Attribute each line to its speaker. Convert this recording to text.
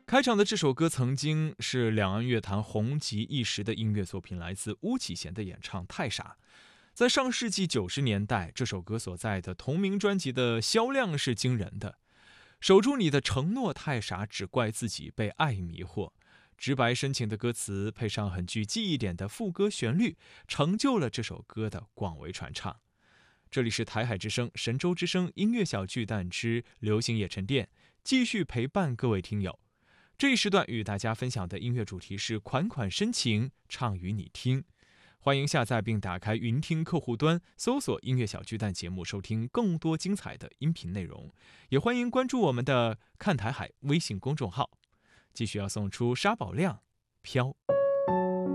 Speaker 1: 开场的这首歌曾经是两岸乐坛红极一时的音乐作品，来自巫启贤的演唱《太傻》。在上世纪90年代，这首歌所在的同名专辑的销量是惊人的。守住你的承诺太傻，只怪自己被爱迷惑。直白深情的歌词配上很具记忆点的副歌旋律，成就了这首歌的广为传唱。这里是台海之声、神州之声音乐小巨蛋之流行夜沉淀，继续陪伴各位听友。这一时段与大家分享的音乐主题是款款深情，唱与你听。欢迎下载并打开云听客户端，搜索音乐小巨蛋节目，收听更多精彩的音频内容。也欢迎关注我们的看台海微信公众号。继续要送出沙宝亮飘。